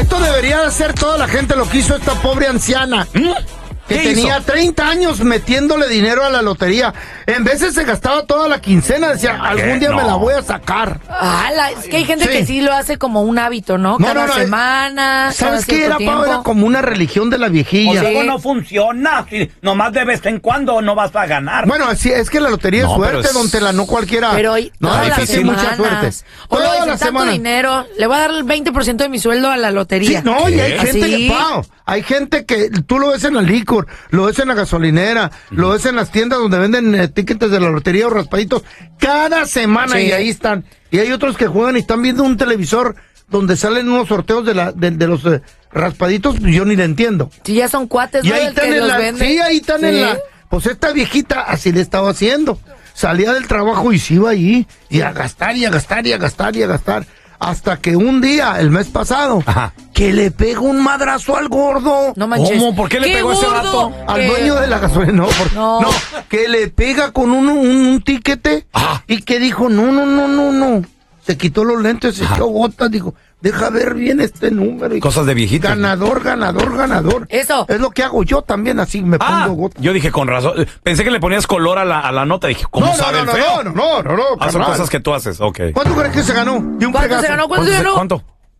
Esto debería hacer toda la gente lo que hizo esta pobre anciana. Que tenía 30 años metiéndole dinero a la lotería. En veces se gastaba toda la quincena. Decía, algún día me la voy a sacar. Es que hay gente que sí lo hace como un hábito, ¿no? Cada semana. ¿Sabes qué era, Pau? Era como una religión de la viejilla. Luego no funciona. Si nomás de vez en cuando no vas a ganar. Bueno, sí, es que la lotería es suerte, don Tela, no cualquiera. Pero no, es difícil, mucha suerte. Toda la semana. Dinero, le voy a dar el 20% de mi sueldo a la lotería. Sí, no, y hay gente que, Pau, hay gente que tú lo ves en la licor, lo ves en la gasolinera, lo ves en las tiendas donde venden tickets de la lotería o raspaditos, cada semana y ahí están. Y hay otros que juegan y están viendo un televisor donde salen unos sorteos de los raspaditos, yo ni le entiendo. Sí, ya son cuates, y ¿no? ahí están en la, sí, ahí están en la, pues esta viejita así le estaba haciendo. Salía del trabajo y se iba ahí, y a gastar, y a gastar, y a gastar, y a gastar. Hasta que un día, el mes pasado, que le pegó un madrazo al gordo. No manches. ¿Cómo? ¿Por qué le pegó ese vato? Al dueño de la gasolina. No, que le pega con un tiquete y que dijo, no. Se quitó los lentes, se echó gotas, dijo, deja ver bien este número. Y cosas de viejitos. Ganador. Eso. Es lo que hago yo también, así me pongo gotas. Yo dije, con razón. Pensé que le ponías color a la nota. Dije, ¿cómo sabe el feo? No. Son cosas que tú haces, ok. ¿Cuánto crees que se ganó? ¿Cuánto se ganó? ¿Cuánto?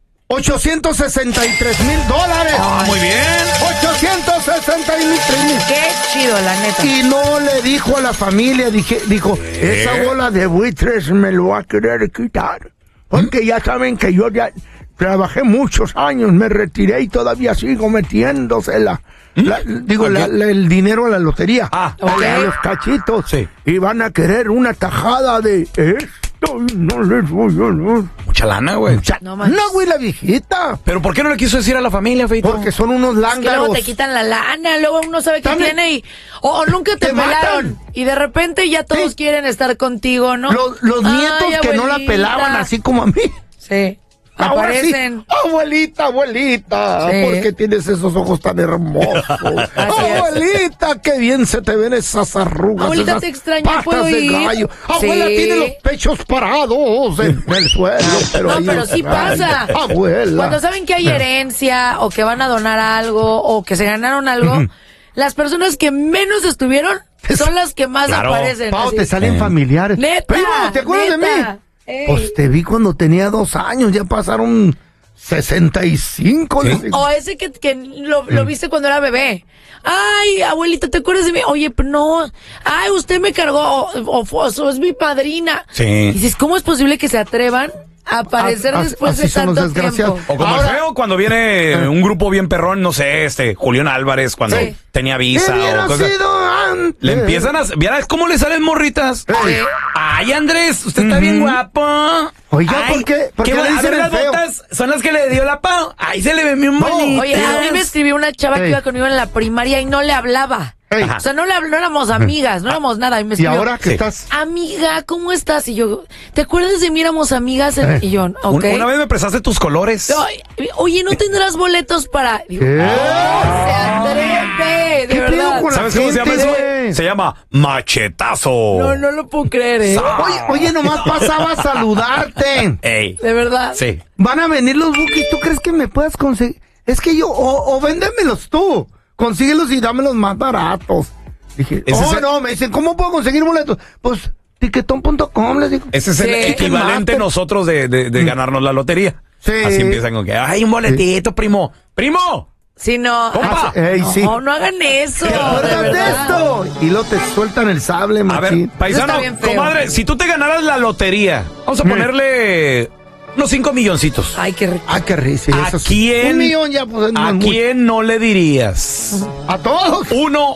$863,000. Muy bien. 863,000. Qué chido, la neta. Y no le dijo a la familia, dijo, esa bola de buitres me lo va a querer quitar. Porque ya saben que yo ya trabajé muchos años, me retiré y todavía sigo metiéndosela. El dinero a la lotería. A los cachitos. Sí. Y van a querer una tajada de esto. No les voy a dar. Mucha lana, güey. No, güey, la viejita. ¿Pero por qué no le quiso decir a la familia, Feito? Porque son unos lángaros. Es que luego te quitan la lana, luego uno sabe qué tiene y... O nunca te pelaron. Matan. Y de repente ya todos quieren estar contigo, ¿no? Los nietos que no la pelaban así como a mí. Sí. Aparecen. Sí. Abuelita, sí. ¿por qué tienes esos ojos tan hermosos? Abuelita, qué bien se te ven esas arrugas. Abuelita, esas te extraño, patas ¿puedo de ir? gallo. Abuela, tiene los pechos parados en el suelo. Pero sí pasa. Abuela. Cuando saben que hay herencia o que van a donar algo o que se ganaron algo, las personas que menos estuvieron son las que más aparecen. Pau, te salen familiares. Neta. Primo, ¿te acuerdas de mí? Pues te vi cuando tenía 2 años, ya pasaron 65. ¿Sí? O ese que lo viste cuando era bebé. Ay, abuelita, ¿te acuerdas de mí? Oye, pero no. Ay, usted me cargó. O es mi padrina. Sí. Y dices, ¿cómo es posible que se atrevan a aparecer después de tanto tiempo? O como el feo cuando viene un grupo bien perrón, no sé, Julián Álvarez cuando tenía visa o cosas. Le empiezan a... ¿Vieras cómo le salen morritas? Ay, Andrés, usted está bien guapo. Oiga, ay, ¿por qué? ¿Por qué le dicen las feo? botas son las que le dio la Pau. Ahí se le ve bien bonito. Oye, a mí me escribió una chava que iba conmigo en la primaria y no le hablaba. O sea, no éramos amigas, no éramos nada. Y me escribió, ¿y ahora qué estás? Amiga, ¿cómo estás? Y yo, ¿te acuerdas de mí? Éramos amigas. Y yo, ok. Una vez me prestaste tus colores. Oye, ¿no tendrás boletos para...? Digo, ¿Qué? se atreve, de verdad. ¿Sabes cómo se llama eso? Se llama machetazo. No lo puedo creer, Oye, nomás pasaba a saludarte. Ey. De verdad. Sí. Van a venir los bookies, ¿tú crees que me puedas conseguir? Es que yo, o véndemelos tú. Consíguelos y dámelos más baratos. Dije, no, me dicen, ¿cómo puedo conseguir boletos? Pues, tiquetón.com, les digo. Ese es el equivalente nosotros de ganarnos la lotería. Sí. Así empiezan con que, ay, un boletito, primo. ¡Primo! Sí, no. ¡Compa! No hagan eso. ¿Te acuerdas de esto? Y luego te sueltan el sable, machín. A ver, paisano, comadre, si tú te ganaras la lotería, vamos a ponerle... unos 5 milloncitos. Ay, qué rico. Ay, qué rico. ¿A quién? 1 millón ya, pues. ¿A quién no le dirías? A todos.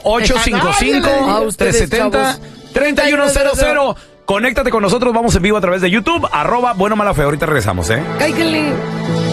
1-855-370-3100. Conéctate con nosotros, vamos en vivo a través de YouTube, @Bueno Mala Feo. Ahorita regresamos, Ay, qué lindo.